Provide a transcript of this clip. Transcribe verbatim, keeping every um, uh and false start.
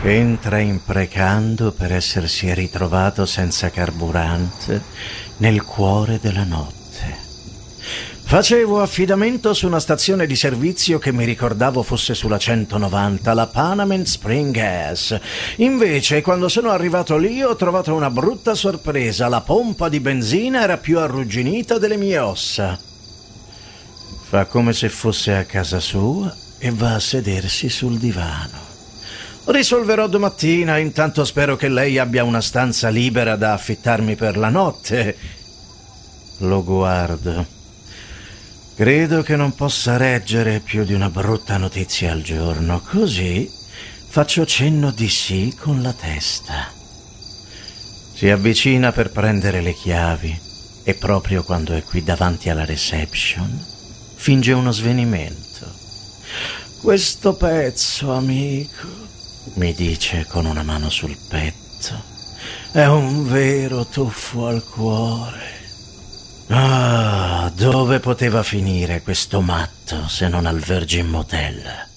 Entra imprecando per essersi ritrovato senza carburante nel cuore della notte. Facevo affidamento su una stazione di servizio che mi ricordavo fosse sulla centonovanta, la Panamint Spring Gas. Invece, quando sono arrivato lì, ho trovato una brutta sorpresa. La pompa di benzina era più arrugginita delle mie ossa. Fa come se fosse a casa sua e va a sedersi sul divano. Risolverò domattina, intanto spero che lei abbia una stanza libera da affittarmi per la notte. Lo guardo. Credo che non possa reggere più di una brutta notizia al giorno, così faccio cenno di sì con la testa. Si avvicina per prendere le chiavi e proprio quando è qui davanti alla reception finge uno svenimento. Questo pezzo, amico, mi dice con una mano sul petto, è un vero tuffo al cuore. Ah, dove poteva finire questo matto se non al Virgin Motel?